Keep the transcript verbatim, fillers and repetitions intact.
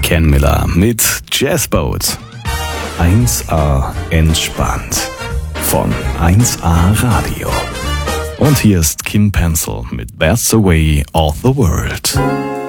Ken Miller mit Jazzboat. eins A entspannt von eins A Radio. Und hier ist Kim Pencil mit That's the Way of the World.